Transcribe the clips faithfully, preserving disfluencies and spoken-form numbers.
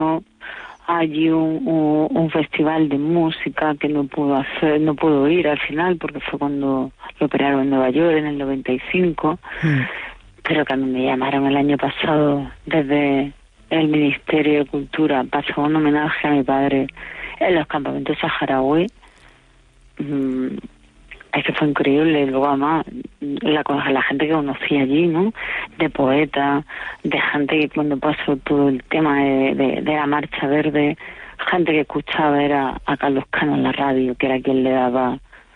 allí un, un, un festival de música que no pudo hacer, no pudo ir al final porque fue cuando lo operaron en Nueva York en el noventa y cinco, mm. pero cuando me llamaron el año pasado desde el Ministerio de Cultura para hacer un homenaje a mi padre en los campamentos saharaui, mmm, es que fue increíble. Luego además la, la gente que conocí allí, ¿no? De poetas, de gente que cuando pasó todo el tema de, de, de la Marcha Verde, gente que escuchaba era a Carlos Cano en la radio, que era quien le daba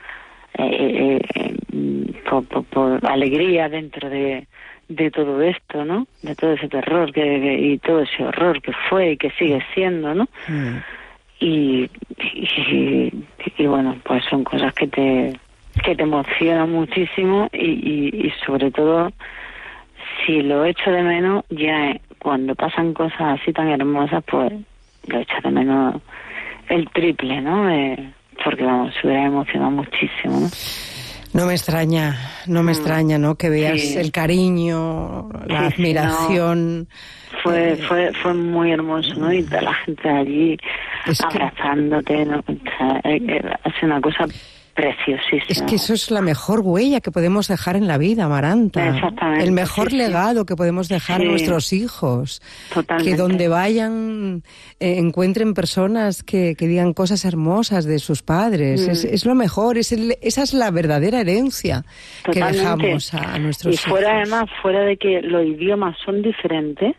eh, eh, por, por, por alegría dentro de, de todo esto, ¿no? De todo ese terror que, que, y todo ese horror que fue y que sigue siendo, ¿no? Mm. Y, y, y bueno, pues son cosas que te que te emociona muchísimo y, y, y sobre todo si lo echo de menos ya cuando pasan cosas así tan hermosas, pues lo echo de menos el triple, ¿no? Eh, porque vamos, se hubiera emocionado muchísimo, ¿no? No me extraña, no me mm. extraña, ¿no? Que veas sí. el cariño, la sí, admiración. No. Fue, eh, fue, fue muy hermoso, ¿no? Y toda la gente allí abrazándote, que... ¿no? O sea, hace una cosa preciosísimo. Es que eso es la mejor huella que podemos dejar en la vida, Amaranta. Exactamente. El mejor sí, legado sí. que podemos dejar sí. a nuestros hijos. Totalmente. Que donde vayan eh, encuentren personas que, que digan cosas hermosas de sus padres. Mm. Es, es lo mejor, es el, esa es la verdadera herencia Totalmente. que dejamos a, a nuestros hijos. Y fuera hijos. además, fuera de que los idiomas son diferentes,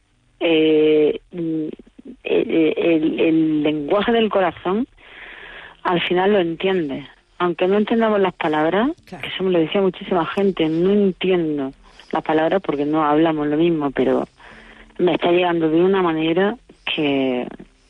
eh, el, el, el lenguaje del corazón al final lo entiende. Aunque no entendamos las palabras, claro. que eso me lo decía muchísima gente, no entiendo las palabras porque no hablamos lo mismo, pero me está llegando de una manera que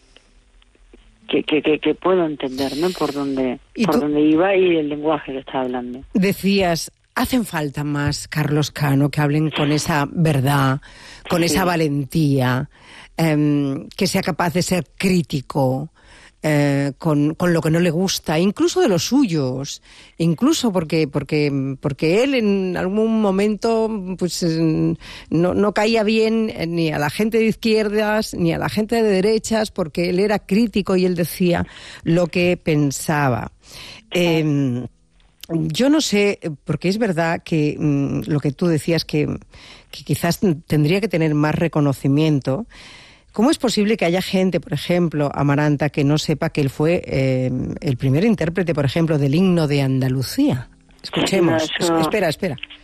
que, que, que, que puedo entender, ¿no? Por dónde, por dónde iba y el lenguaje que estaba hablando. Decías, hacen falta más, Carlos Cano, que hablen con esa verdad, con sí. esa valentía, eh, que sea capaz de ser crítico, Eh, con, con lo que no le gusta, incluso de los suyos, incluso porque porque porque él en algún momento pues no, no caía bien ni a la gente de izquierdas ni a la gente de derechas, porque él era crítico y él decía lo que pensaba. Eh, yo no sé, porque es verdad que mm, lo que tú decías que, que quizás tendría que tener más reconocimiento. ¿Cómo es posible que haya gente, por ejemplo, Amaranta, que no sepa que él fue eh, el primer intérprete, por ejemplo, del himno de Andalucía? Escuchemos. No, eso... Espera, espera.